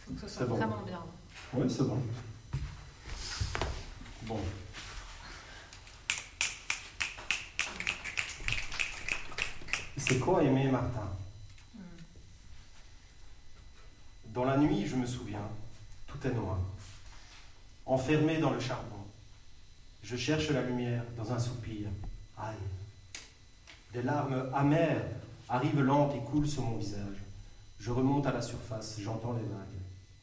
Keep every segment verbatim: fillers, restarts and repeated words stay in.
faut que ce soit bon. vraiment bien. Oui, c'est bon. Bon. C'est quoi aimer Martin? Mm. Dans la nuit, je me souviens, tout est noir. Enfermé dans le charbon, je cherche la lumière dans un soupir. Aïe. Des larmes amères arrivent lentes et coulent sur mon visage. Je remonte à la surface, j'entends les vagues.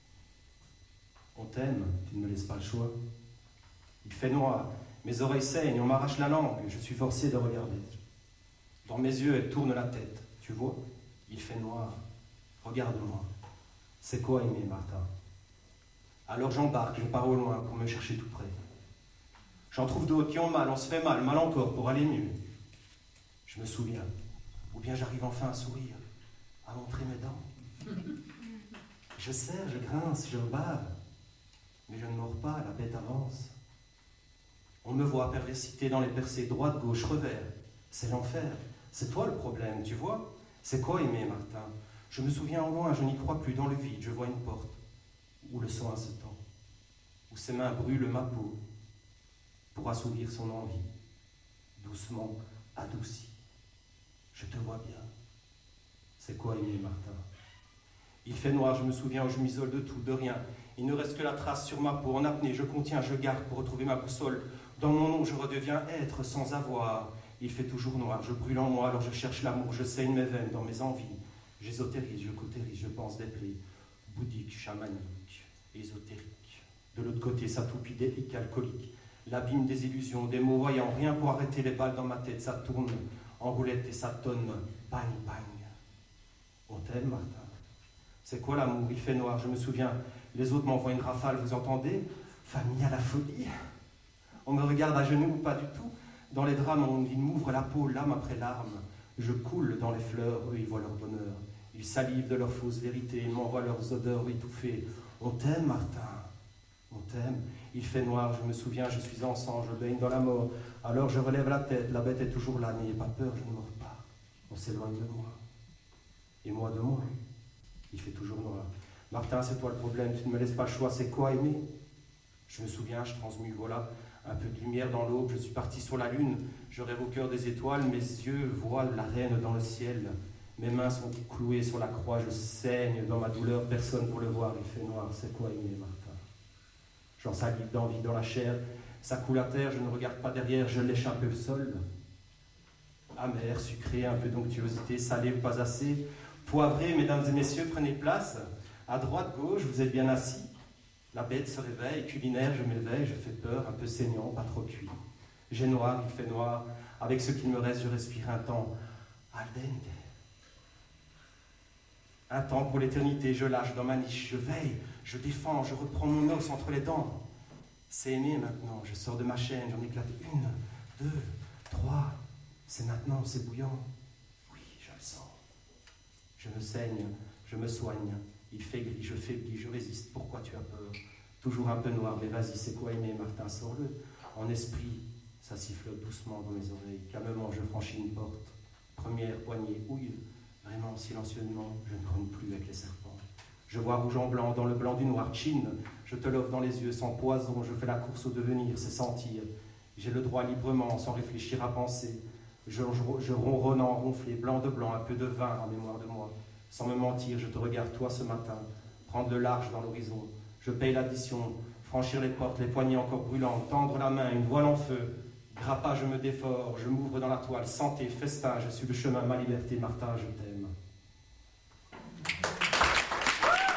On t'aime, tu ne me laisses pas le choix. Il fait noir, mes oreilles saignent, on m'arrache la langue, je suis forcé de regarder. Dans mes yeux, elle tourne la tête. Tu vois, il fait noir. Regarde-moi. C'est quoi aimer, Martin? Alors j'embarque, je pars au loin pour me chercher tout près. J'en trouve d'autres qui ont mal, on se fait mal, mal encore pour aller mieux. Je me souviens, ou bien j'arrive enfin à sourire, à montrer mes dents. Je serre, je grince, je bave, mais je ne mords pas, la bête avance. On me voit perversité dans les percées, droite, gauche, revers. C'est l'enfer. C'est toi le problème, tu vois? C'est quoi aimer, Martin? Je me souviens au loin, je n'y crois plus, dans le vide, je vois une porte. Où le sang a ce temps, où ses mains brûlent ma peau, pour assouvir son envie, doucement adoucie. Je te vois bien. C'est quoi aimer, Martin? Il fait noir, je me souviens, où je m'isole de tout, de rien. Il ne reste que la trace sur ma peau, en apnée, je contiens, je garde pour retrouver ma boussole. Dans mon nom, je redeviens être sans avoir. Il fait toujours noir, je brûle en moi, alors je cherche l'amour, je saigne mes veines dans mes envies. J'ésotérise, je cautérise, je pense des plaies, bouddhiques, chamaniques, ésotériques. De l'autre côté, ça toupie délicat, alcoolique. L'abîme des illusions, des mots voyants, rien pour arrêter les balles dans ma tête, ça tourne en roulette et ça tonne, bang, bang. On t'aime, Martin? C'est quoi l'amour? Il fait noir, je me souviens. Les autres m'envoient une rafale, vous entendez? Famille à la folie. On me regarde à genoux, pas du tout. Dans les drames, on m'ouvre la peau, lame après larme. Je coule dans les fleurs, eux, ils voient leur bonheur. Ils salivent de leurs fausses vérités, ils m'envoient leurs odeurs étouffées. On t'aime, Martin, on t'aime. Il fait noir, je me souviens, je suis en sang, je baigne dans la mort. Alors je relève la tête, la bête est toujours là, n'ayez pas peur, je ne mords pas. On s'éloigne de moi. Et moi de moi. Il fait toujours noir. Martin, c'est toi le problème, tu ne me laisses pas le choix, c'est quoi aimer? Je me souviens, je transmue, voilà, un peu de lumière dans l'aube, je suis parti sur la lune, je rêve au cœur des étoiles, mes yeux voient la reine dans le ciel. Mes mains sont clouées sur la croix, je saigne dans ma douleur, personne pour le voir, il fait noir, c'est quoi aimer, Martin? J'en salive d'envie dans la chair, ça coule à terre, je ne regarde pas derrière, je lèche un peu le sol. Amer, sucré, un peu d'onctuosité, salé ou pas assez. Poivré, mesdames et messieurs, prenez place. À droite, gauche, vous êtes bien assis. La bête se réveille, culinaire, je m'éveille, je fais peur, un peu saignant, pas trop cuit. J'ai noir, il fait noir. Avec ce qu'il me reste, je respire un temps al dente. Un temps pour l'éternité, je lâche dans ma niche, je veille, je défends, je reprends mon os entre les dents. C'est aimer maintenant, je sors de ma chaîne, j'en éclate une, deux, trois. C'est maintenant, c'est bouillant. Oui, je le sens. Je me saigne, je me soigne. Il fait gris, je faiblis, je résiste. Pourquoi tu as peur? Toujours un peu noir, mais vas-y, c'est quoi aimer, Martin? Sors-le. En esprit, ça sifflote doucement dans mes oreilles. Calmement, je franchis une porte. Première poignée, ouille. Vraiment, silencieusement, je ne grogne plus avec les serpents. Je vois rouge en blanc, dans le blanc du noir, chine. Je te l'offre dans les yeux, sans poison. Je fais la course au devenir, c'est sentir. J'ai le droit librement, sans réfléchir à penser. Je, je, je ronronne en ronflé, blanc de blanc, un peu de vin en mémoire de moi. Sans me mentir, je te regarde toi ce matin, prendre le large dans l'horizon. Je paye l'addition, franchir les portes, les poignées encore brûlantes, tendre la main, une voile en feu. Grappa, je me défore, je m'ouvre dans la toile, santé, festin, je suis le chemin, ma liberté, Martin, je t'aime.